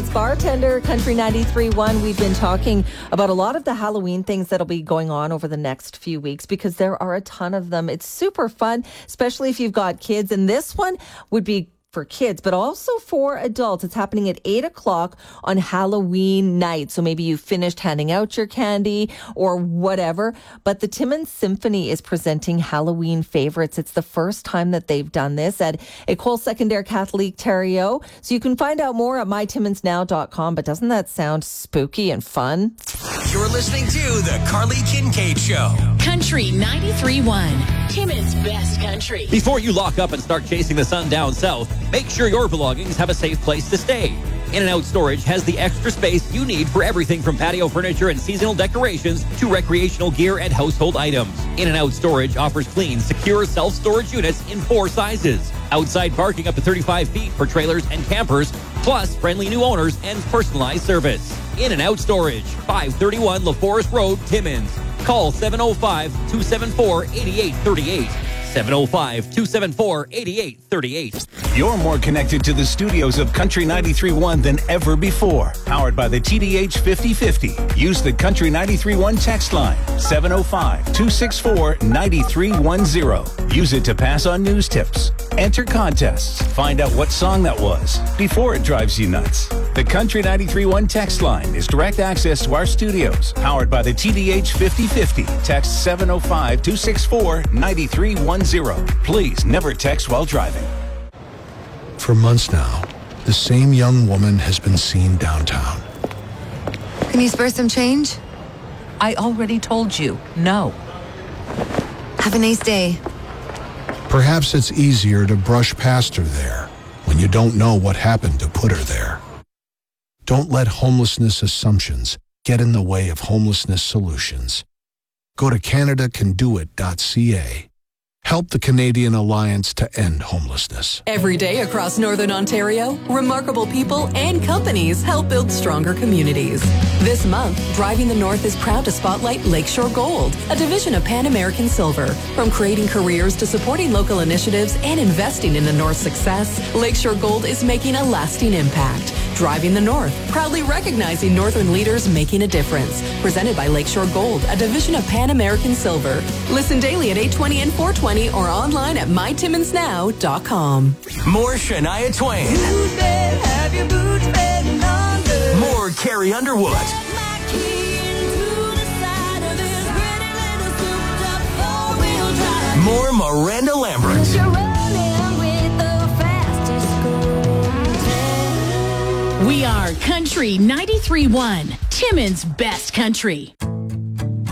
it's Bartender, Country 93.1. We've been talking about a lot of the Halloween things that'll be going on over the next few weeks because there are a ton of them. It's super fun, especially if you've got kids. And this one would be for kids, but also for adults. It's happening at 8 o'clock on Halloween night. So maybe you finished handing out your candy or whatever. But the Timmins Symphony is presenting Halloween favorites. It's the first time that they've done this at École Secondaire Catholique Thériault. So you can find out more at mytimminsnow.com. But doesn't that sound spooky and fun? You're listening to The Carly Kincaid Show. Country 93.1. Timmins' best country. Before you lock up and start chasing the sun down south, make sure your belongings have a safe place to stay. In-N-Out Storage has the extra space you need for everything from patio furniture and seasonal decorations to recreational gear and household items. In-N-Out Storage offers clean, secure self-storage units in 4 sizes. Outside parking up to 35 feet for trailers and campers, plus friendly new owners and personalized service. In-N-Out Storage, 531 LaForest Road, Timmins. Call 705-274-8838. 705-274-8838. You're more connected to the studios of Country 93.1 than ever before. Powered by the TDH 5050. Use the Country 93.1 text line, 705-264-9310. Use it to pass on news tips, enter contests, find out what song that was before it drives you nuts. The Country 93.1 text line is direct access to our studios. Powered by the TDH 5050. Text 705-264-9310. Please never text while driving. For months now, the same young woman has been seen downtown. Can you spare some change? I already told you, no. Have a nice day. Perhaps it's easier to brush past her there when you don't know what happened to put her there. Don't let homelessness assumptions get in the way of homelessness solutions. Go to CanadaCanDoIt.ca. Help the Canadian Alliance to End Homelessness. Every day across Northern Ontario, remarkable people and companies help build stronger communities. This month, Driving the North is proud to spotlight Lakeshore Gold, a division of Pan American Silver. From creating careers to supporting local initiatives and investing in the North's success, Lakeshore Gold is making a lasting impact. Driving the North, proudly recognizing Northern leaders making a difference. Presented by Lakeshore Gold, a division of Pan American Silver. Listen daily at 8:20 and 4:20 or online at mytimminsnow.com. More Shania Twain. More Carrie Underwood. More Miranda Lambert. We are Country 93.1, Timmins' best country.